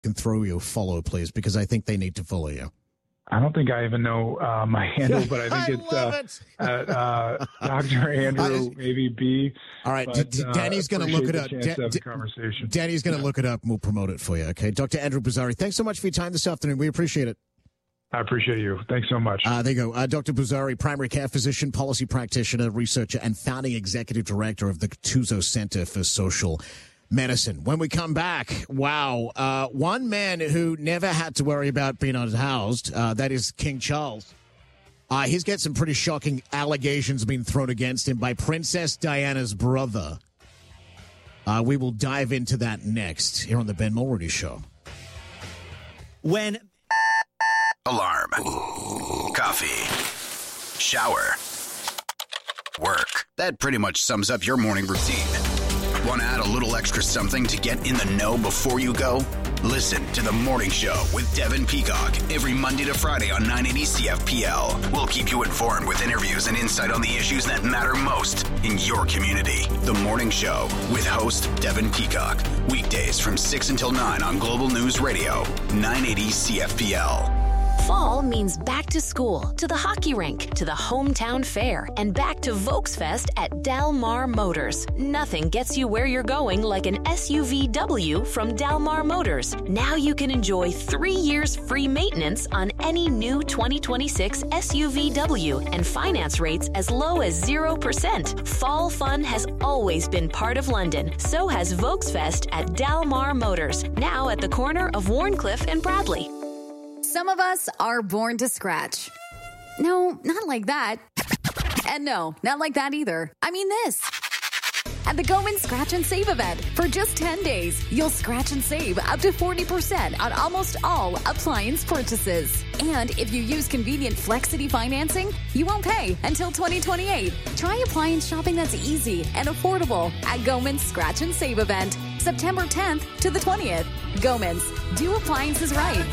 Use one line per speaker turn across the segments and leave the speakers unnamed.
can throw you a follow, please, because I think they need to follow you.
I don't think I even know my handle, but I think it's Dr. Andrew, maybe B.
All right,
but,
Danny's going to look it up.
Conversation.
Danny's going to look it up, and we'll promote it for you, okay? Dr. Andrew Bozzari, thanks so much for your time this afternoon. We appreciate it.
I appreciate you. Thanks so much.
There you go. Dr. Bozzari, primary care physician, policy practitioner, researcher, and founding executive director of the Gattuso Center for Social Medicine. When we come back, wow, one man who never had to worry about being unhoused, that is King Charles. He's got some pretty shocking allegations being thrown against him by Princess Diana's brother. We will dive into that next here on the Ben Mulroney Show.
When
alarm, coffee, shower, work. That pretty much sums up your morning routine. Want to add a little extra something to get in the know before you go? Listen to The Morning Show with Devin Peacock every Monday to Friday on 980 CFPL. We'll keep you informed with interviews and insight on the issues that matter most in your community. The Morning Show with host Devin Peacock. Weekdays from 6 until 9 on Global News Radio, 980 CFPL.
Fall means back to school, to the hockey rink, to the hometown fair, and back to Volksfest at Del Mar Motors. Nothing gets you where you're going like an SUVW from Del Mar Motors. Now you can enjoy 3 years free maintenance on any new 2026 SUVW and finance rates as low as 0%. Fall fun has always been part of London. So has Volksfest at Del Mar Motors, now at the corner of Warncliffe and Bradley.
Some of us are born to scratch. No, not like that. And no, not like that either. I mean this. At the Goldman Scratch and Save event, for just 10 days, you'll scratch and save up to 40% on almost all appliance purchases. And if you use convenient Flexity financing, you won't pay until 2028. Try appliance shopping that's easy and affordable at Goldman's Scratch and Save event, September 10th to the 20th. Goldman's, do appliances right.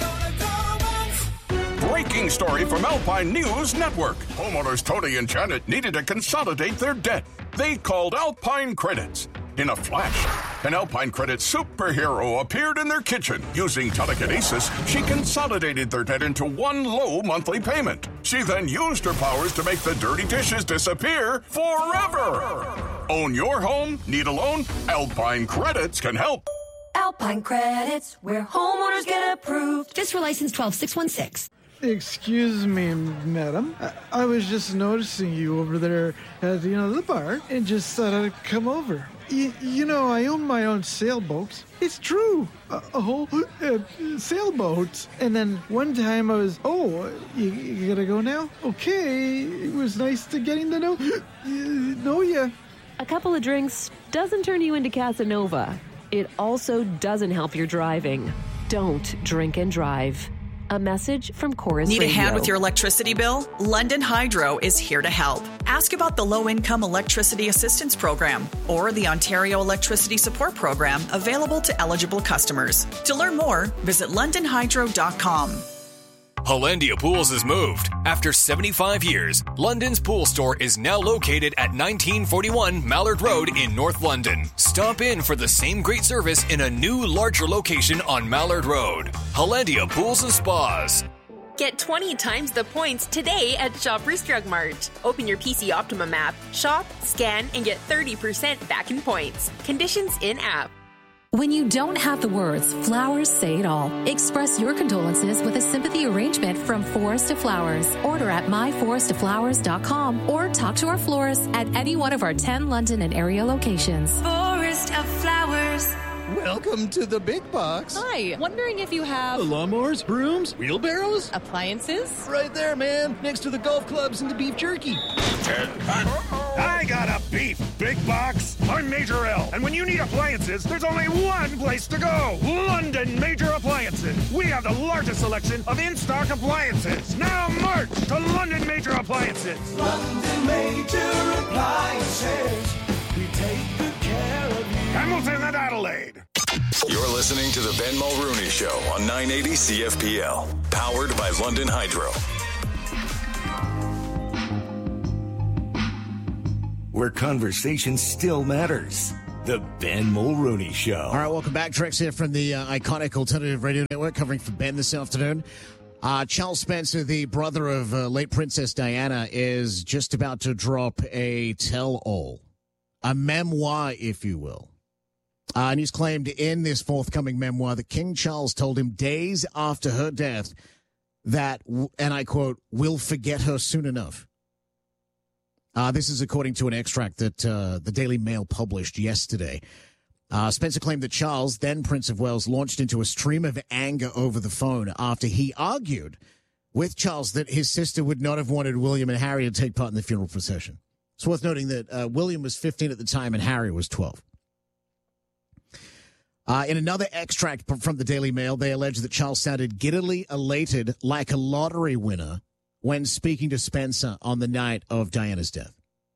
Breaking story from Alpine News Network. Homeowners Tony and Janet needed to consolidate their debt. They called Alpine Credits. In a flash, an Alpine Credits superhero appeared in their kitchen. Using telekinesis, she consolidated their debt into one low monthly payment. She then used her powers to make the dirty dishes disappear forever. Own your home? Need a loan? Alpine Credits can help.
Alpine Credits, where homeowners get approved. FSR license 12616.
Excuse me, madam. I was just noticing you over there at the bar and just thought I'd come over. I own my own sailboats. It's true. A whole sailboat. And then one time I was, you gotta go now? Okay. It was nice to getting to know ya.
A couple of drinks doesn't turn you into Casanova. It also doesn't help your driving. Don't drink and drive. A message from Chorus
Need
Radio.
a hand with your electricity bill? London Hydro is here to help. Ask about the Low-Income Electricity Assistance Program or the Ontario Electricity Support Program available to eligible customers. To learn more, visit londonhydro.com.
Hollandia Pools has moved. After 75 years, London's pool store is now located at 1941 Mallard Road in North London. Stop in for the same great service in a new, larger location on Mallard Road. Hollandia Pools and Spas.
Get 20 times the points today at Shoppers Drug Mart. Open your PC Optimum app, shop, scan, and get 30% back in points. Conditions in-app.
When you don't have the words, flowers say it all. Express your condolences with a sympathy arrangement from Forest of Flowers. Order at myforestoflowers.com or talk to our florists at any one of our 10 London and area locations.
Forest of Flowers.
Welcome to the big box.
Hi, wondering if you have
lawnmowers, brooms, wheelbarrows,
appliances?
Right there, man, next to the golf clubs and the beef jerky.
I got a beef big box. I'm Major L, and when you need appliances, there's only one place to go. London Major Appliances. We have the largest selection of in-stock appliances. Now march to London Major Appliances.
London Major Appliances. We take good care of you.
Hamilton and Adelaide.
You're listening to the Ben Mulroney Show on 980 CFPL, powered by London Hydro.
Where conversation still matters. The Ben Mulrooney Show.
All right, welcome back. Trex here from the iconic Alternative Radio Network, covering for Ben this afternoon. Charles Spencer, the brother of late Princess Diana, is just about to drop a tell-all, a memoir, if you will. And he's claimed in this forthcoming memoir that King Charles told him days after her death that, and I quote, "we'll forget her soon enough." This is according to an extract that the Daily Mail published yesterday. Spencer claimed that Charles, then Prince of Wales, launched into a stream of anger over the phone after he argued with Charles that his sister would not have wanted William and Harry to take part in the funeral procession. It's worth noting that William was 15 at the time and Harry was 12. In another extract from the Daily Mail, they allege that Charles sounded giddily elated like a lottery winner when speaking to Spencer on the night of Diana's death.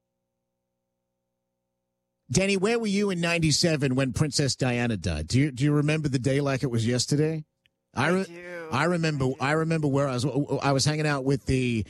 Danny, where were you in 97 when Princess Diana died? Do you remember the day like it was yesterday? I do. I remember where I was hanging out with the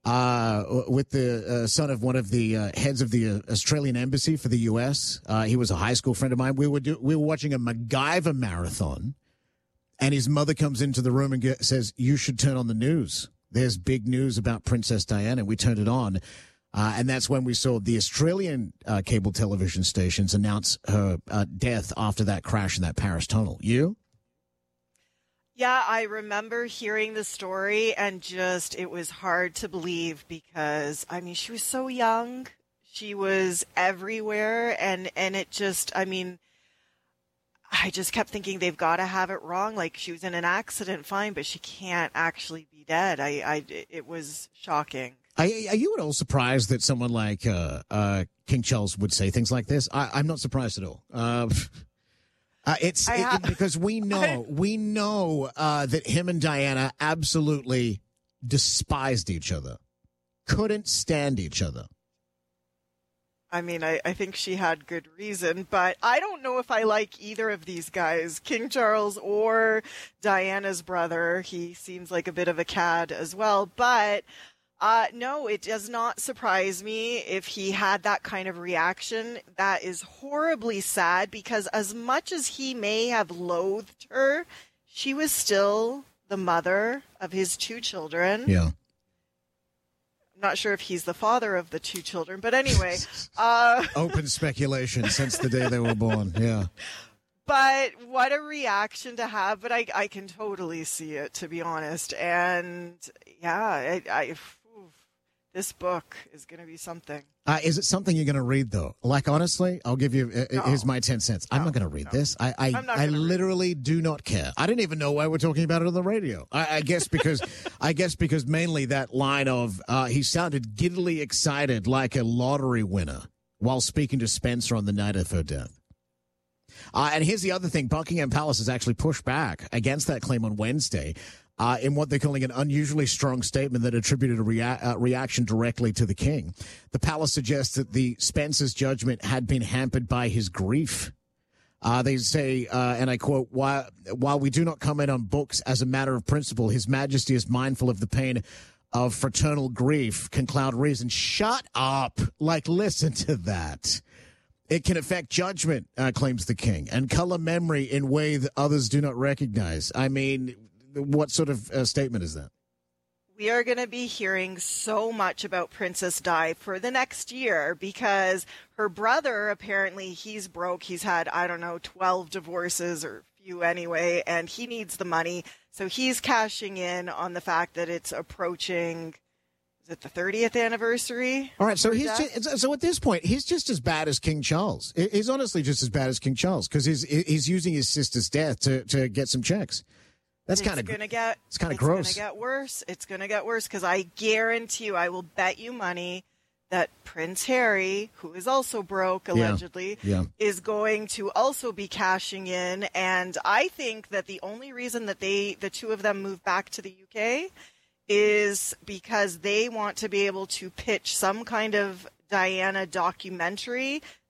son of one of the heads of the Australian embassy for the U.S. He was a high school friend of mine. We were watching a MacGyver marathon, and his mother comes into the room and says, "You should turn on the news. There's big news about Princess Diana." We turned it on, and that's when we saw the Australian cable television stations announce her death after that crash in that Paris tunnel. You?
Yeah, I remember hearing the story, and just it was hard to believe because, I mean, she was so young. She was everywhere, and it just, I mean, I just kept thinking they've got to have it wrong. Like, she was in an accident, fine, but she can't actually be dead. It was shocking.
Are you at all surprised that someone like King Charles would say things like this? I'm not surprised at all. Because we know that him and Diana absolutely despised each other, couldn't stand each other.
I mean, I think she had good reason, but I don't know if I like either of these guys, King Charles or Diana's brother. He seems like a bit of a cad as well, but no, it does not surprise me if he had that kind of reaction. That is horribly sad because as much as he may have loathed her, she was still the mother of his two children.
Yeah.
Not sure if he's the father of the two children, but anyway.
Open speculation since the day they were born, yeah.
But what a reaction to have, but I can totally see it, to be honest. And, yeah, this book is going to be something.
Is it something you're going to read, though? Like, honestly, I'll give you, here's my 10 cents. I'm not going to read this. I literally do not care. I didn't even know why we're talking about it on the radio. I guess because mainly that line of, he sounded giddily excited like a lottery winner while speaking to Spencer on the night of her death. And here's the other thing. Buckingham Palace has actually pushed back against that claim on Wednesday. In what they're calling an unusually strong statement that attributed a reaction directly to the king. The palace suggests that the Spencer's judgment had been hampered by his grief. They say, and I quote, while we do not comment on books as a matter of principle, His Majesty is mindful of the pain of fraternal grief can cloud reason. Shut up. Like, listen to that. It can affect judgment, claims the king, and color memory in ways that others do not recognize. I mean, what sort of statement is that?
We are going to be hearing so much about Princess Di for the next year because her brother, apparently, he's broke. He's had, 12 divorces or few anyway, and he needs the money. So he's cashing in on the fact that it's approaching, is it the 30th anniversary?
All right, so so at this point, he's just as bad as King Charles. He's honestly just as bad as King Charles because he's using his sister's death to get some checks. That's kind of gross.
It's going to get worse. It's going to get worse because I guarantee you, I will bet you money that Prince Harry, who is also broke, allegedly, is going to also be cashing in. And I think that the only reason that the two of them moved back to the UK is because they want to be able to pitch some kind of Diana documentary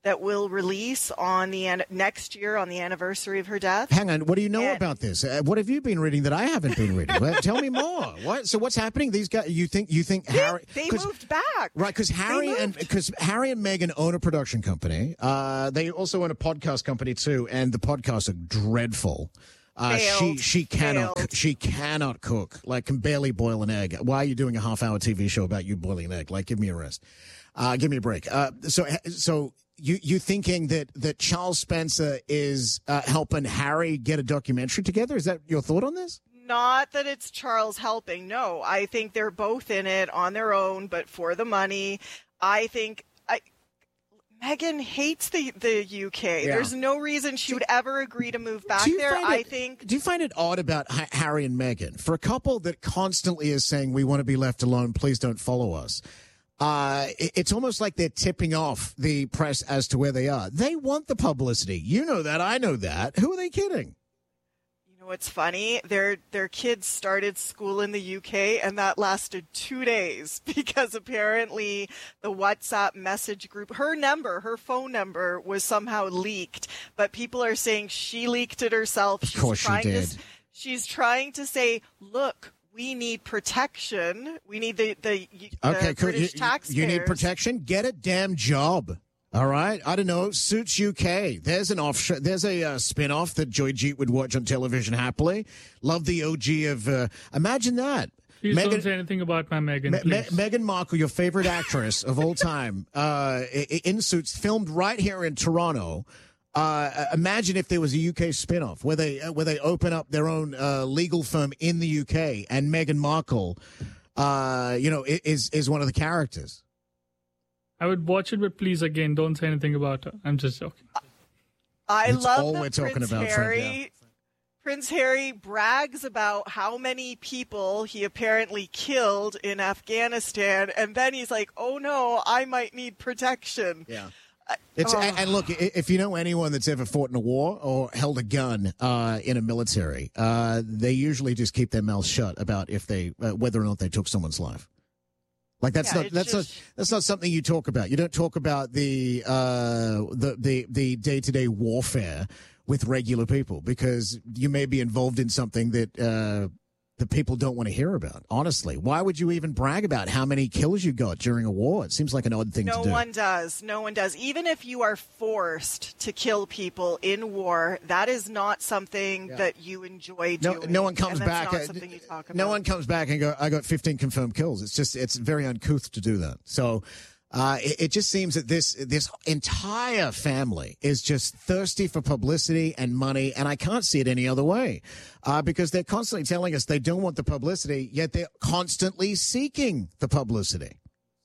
that will release on the next year on the anniversary of her death.
Hang on, what do you know about this? What have you been reading that I haven't been reading? Well, tell me more. What? So what's happening? These guys, you think Harry?
They moved back,
right? Because Harry and Meghan own a production company. They also own a podcast company too, and the podcasts are dreadful. She cannot cook. Like, can barely boil an egg. Why are you doing a half-hour TV show about you boiling an egg? Like, give me a rest. Give me a break. So you thinking that Charles Spencer is helping Harry get a documentary together? Is that your thought on this?
Not that it's Charles helping. No, I think they're both in it on their own, but for the money. I think Meghan hates the UK. Yeah. There's no reason she would ever agree to move back there. Do
you find it odd about Harry and Meghan? For a couple that constantly is saying, we want to be left alone, please don't follow us. It's almost like they're tipping off the press as to where they are. They want the publicity. You know that. I know that. Who are they kidding?
You know what's funny? Their kids started school in the UK, and that lasted 2 days because apparently the WhatsApp message group, her phone number was somehow leaked. But people are saying she leaked it herself.
Of course she did.
She's trying to say, look, we need protection. We need the British taxpayers.
You need protection? Get a damn job. All right. I don't know. Suits UK. There's an offshoot. There's a spin-off that Joy Jeet would watch on television happily. Love the OG of, imagine that.
Please don't say anything about my Meghan, please.
Meghan Markle, your favorite actress of all time, in Suits, filmed right here in Toronto. Imagine if there was a UK spin-off where they open up their own legal firm in the UK, and Meghan Markle, is one of the characters.
I would watch it, but please, again, don't say anything about her. I'm just joking.
That's
all
that
we're talking about,
Prince Harry brags about how many people he apparently killed in Afghanistan, and then he's like, oh no, I might need protection.
Yeah. And look, if you know anyone that's ever fought in a war or held a gun in a military, they usually just keep their mouths shut about whether or not they took someone's life. Like that's not something you talk about. You don't talk about the day-to-day warfare with regular people because you may be involved in something that that people don't want to hear about. Honestly, why would you even brag about how many kills you got during a war? It seems like an odd thing to do.
No one does. Even if you are forced to kill people in war, that is not something that you enjoy doing.
No one comes back.
Not something you talk about.
No one comes back and go, I got 15 confirmed kills. It's very uncouth to do that. So it just seems that this entire family is just thirsty for publicity and money, and I can't see it any other way because they're constantly telling us they don't want the publicity, yet they're constantly seeking the publicity.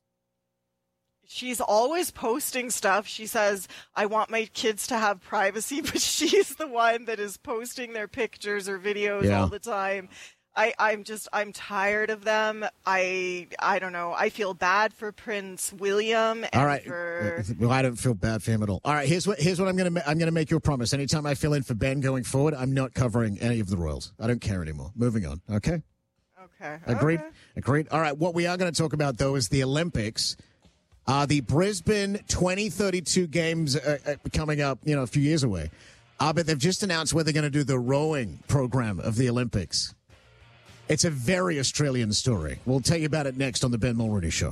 She's always posting stuff. She says, I want my kids to have privacy, but she's the one that is posting their pictures or videos all the time. I'm tired of them. I don't know. I feel bad for Prince William. And
all right. Well, I don't feel bad for him at all. All right. Here's what I'm gonna make you a promise. Anytime I fill in for Ben going forward, I'm not covering any of the Royals. I don't care anymore. Moving on. Okay.
Okay.
Agreed.
Okay.
Agreed. All right. What we are going to talk about though is the Olympics. The Brisbane 2032 games coming up. A few years away. But they've just announced where they're going to do the rowing program of the Olympics. It's a very Australian story. We'll tell you about it next on the Ben Mulroney Show.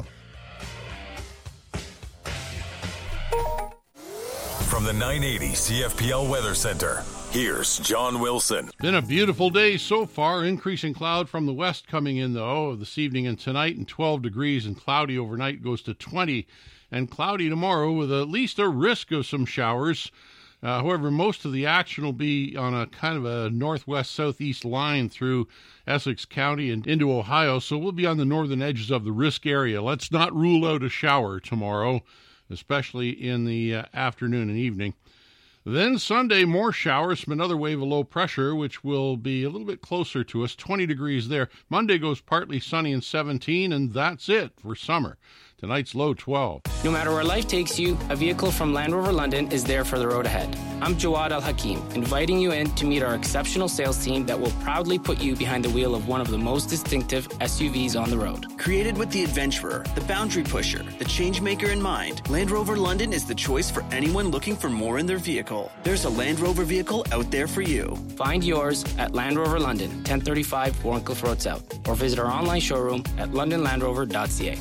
From the 980 CFPL Weather Center, here's John Wilson.
Been a beautiful day so far. Increasing cloud from the west coming in, though, this evening and tonight, and 12 degrees, and cloudy overnight goes to 20, and cloudy tomorrow with at least a risk of some showers. However, most of the action will be on a kind of a northwest-southeast line through Essex County and into Ohio, so we'll be on the northern edges of the risk area. Let's not rule out a shower tomorrow, especially in the afternoon and evening. Then Sunday, more showers from another wave of low pressure, which will be a little bit closer to us, 20 degrees there. Monday goes partly sunny and 17, and that's it for summer. Tonight's low 12.
No matter where life takes you, a vehicle from Land Rover London is there for the road ahead. I'm Jawad Al Hakim, inviting you in to meet our exceptional sales team that will proudly put you behind the wheel of one of the most distinctive SUVs on the road.
Created with the adventurer, the boundary pusher, the change maker in mind, Land Rover London is the choice for anyone looking for more in their vehicle. There's a Land Rover vehicle out there for you.
Find yours at Land Rover London, 1035 Warncliffe Road South, or visit our online showroom at londonlandrover.ca.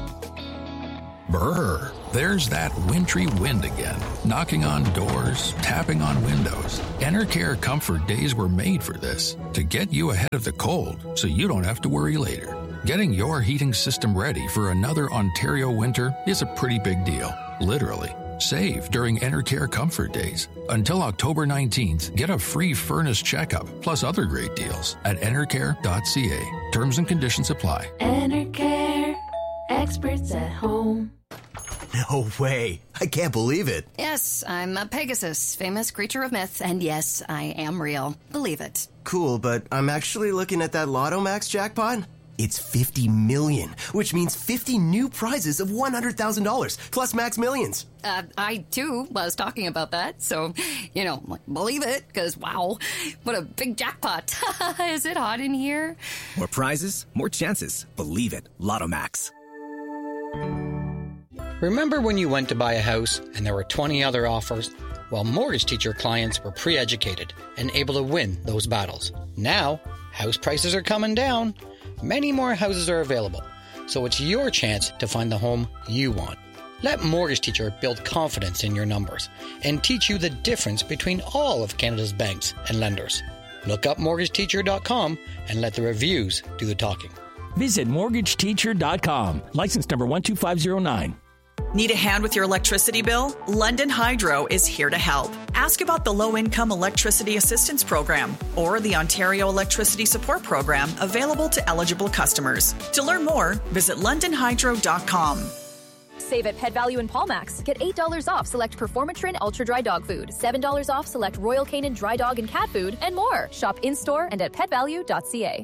Brr, there's that wintry wind again, knocking on doors, tapping on windows. Enercare Comfort Days were made for this, to get you ahead of the cold so you don't have to worry later. Getting your heating system ready for another Ontario winter is a pretty big deal, literally. Save during Enercare Comfort Days. Until October 19th, get a free furnace checkup, plus other great deals at enercare.ca. Terms and conditions apply.
Enercare, experts at home.
No way. I can't believe it.
Yes, I'm a Pegasus, famous creature of myth, and yes, I am real. Believe it.
Cool, but I'm actually looking at that Lotto Max jackpot. It's 50 million, which means 50 new prizes of $100,000, plus Max Millions.
I, too, was talking about that, so, believe it, because, wow, what a big jackpot. Is it hot in here?
More prizes, more chances. Believe it. Lotto Max.
Remember when you went to buy a house and there were 20 other offers? Well, Mortgage Teacher clients were pre-educated and able to win those battles. Now, house prices are coming down. Many more houses are available, so it's your chance to find the home you want. Let Mortgage Teacher build confidence in your numbers and teach you the difference between all of Canada's banks and lenders. Look up mortgageteacher.com and let the reviews do the talking.
Visit mortgageteacher.com. License number 12509.
Need a hand with your electricity bill? London Hydro is here to help. Ask about the Low-Income Electricity Assistance Program or the Ontario Electricity Support Program available to eligible customers. To learn more, visit londonhydro.com.
Save at Pet Value and Paulmax. Get $8 off select Performatrin Ultra Dry Dog Food, $7 off select Royal Canin Dry Dog and Cat Food, and more. Shop in-store and at petvalue.ca.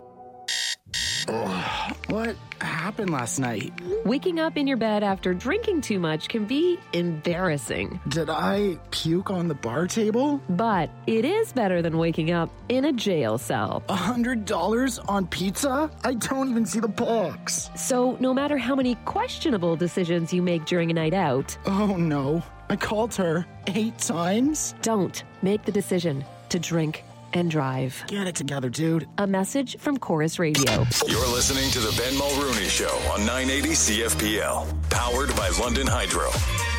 What happened last night?
Waking up in your bed after drinking too much can be embarrassing.
Did I puke on the bar table?
But it is better than waking up in a jail cell.
$100 on pizza? I don't even see the box.
So no matter how many questionable decisions you make during a night out...
Oh no, I called her 8 times?
Don't make the decision to drink and drive.
Get it together, dude.
A message from Chorus Radio.
You're listening to the Ben Mulrooney Show on 980 CFPL. Powered by London Hydro.